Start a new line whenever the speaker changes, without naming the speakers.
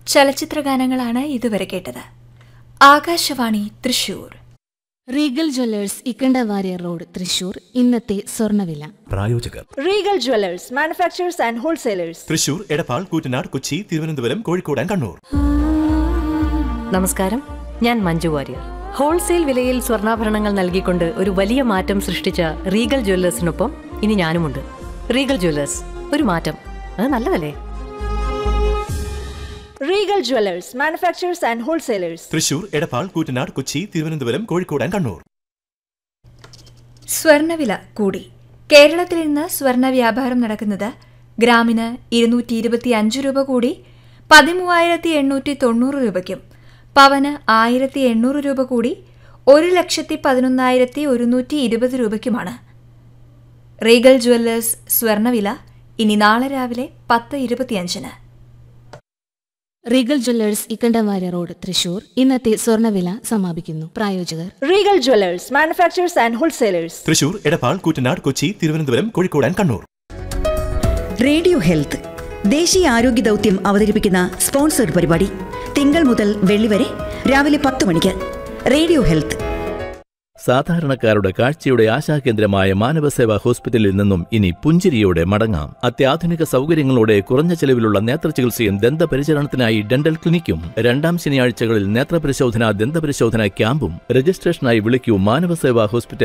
ചലച്ചിത്രഗാനങ്ങളാണ് ഇതുവരെ കേട്ടത്. Akashvani Thrissur.
Regal Jewellers Ikkanda Warrier road Thrissur. ഇന്നത്തെ സ്വർണ്ണവില.
പ്രായോജകർ
Regal Jewellers manufacturers and wholesalers.
Thrissur, Edappal, Koottanad, Kochi, Thiruvananthapuram, Kozhikode and Kannur.
നമസ്കാരം, ഞാൻ മഞ്ജു വാര്യർ. ഹോൾസെയിൽ വിലയിൽ സ്വർണ്ണാഭരണങ്ങൾ നൽകിക്കൊണ്ട് ഒരു വലിയ മാറ്റം സൃഷ്ടിച്ച റീഗൽ ജ്വല്ലേഴ്സിനൊപ്പം ഇനി ഞാനുമുണ്ട്. റീഗൽ ജ്വല്ലേഴ്സ്, ഒരു മാറ്റം, അത് നല്ലതല്ലേ?
Regal Jewellers manufacturers and wholesalers.
Thrissur, Edappal, Koottanad, Kochi, Thiruvananthapuram, Kozhikode and Kannur.
സ്വർണ്ണവില കൂടി. കേരളത്തിൽ ഇന്ന് സ്വർണ്ണ വ്യാപാരം നടക്കുന്നത് ഗ്രാമിന് 225 രൂപ കൂടി 13,890 രൂപയ്ക്കും പവന് 1,800 രൂപ കൂടി 1,11,120 രൂപയ്ക്കുമാണ്. റീഗൽ ജ്വല്ലേഴ്സ് സ്വർണ്ണവില ഇനി നാളെ രാവിലെ 10:25.
Regal Jewellers Ikkanda Warrier road Thrissur. ഇന്നത്തെ സ്വർണ്ണവില സമാപിക്കുന്നു. പ്രായോജകർ
Regal Jewellers manufacturers and wholesalers.
Thrissur, Edappal, Koottanad, Kochi, Thiruvananthapuram, Kozhikode and Kannur.
Radio health ദേശീയ ആരോഗ്യ ദൗത്യം അവതരിപ്പിക്കുന്ന സ്പോൺസർഡ് പരിപാടി തിങ്കൾ മുതൽ വെള്ളി വരെ രാവിലെ 10 മണിക്ക്. Radio health.
സാധാരണക്കാരുടെ കാഴ്ചയുടെ ആശാകേന്ദ്രമായ മാനവസേവാ ഹോസ്പിറ്റലിൽ നിന്നും ഇനി പുഞ്ചിരിയോടെ മടങ്ങാം. അത്യാധുനിക സൗകര്യങ്ങളോടെ കുറഞ്ഞ ചെലവിലുള്ള നേത്രചികിത്സയും ദന്തപരിചരണത്തിനായി ഡെന്റൽ ക്ലിനിക്കും. 2ാം ശനിയാഴ്ചകളിൽ നേത്രപരിശോധന, ദന്തപരിശോധന ക്യാമ്പും. രജിസ്ട്രേഷനായി വിളിക്കൂ മാനവസേവാ ഹോസ്പിറ്റൽ